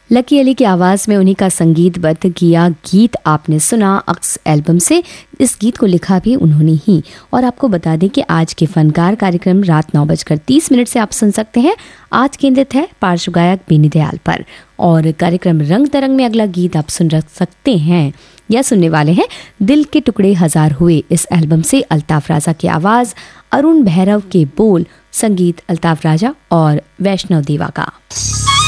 Lucky Ali की आवाज़ में उन्हीं का संगीतबद्ध किया गीत आपने सुना अक्स एल्बम से। इस गीत को लिखा भी उन्होंने ही। और आपको बता दें कि आज के फनकार कार्यक्रम रात 9:30 से आप सुन सकते हैं। आज केंद्रित है पार्श्व गायक बेनी दयाल पर। और कार्यक्रम रंग तरंग में अगला गीत आप सुन सकते हैं या सुनने वाले हैं दिल के टुकड़े हजार हुए इस एल्बम से। अल्ताफ राजा की आवाज़, अरुण भैरव के बोल, संगीत अल्ताफ राजा और वैष्णव देवा का।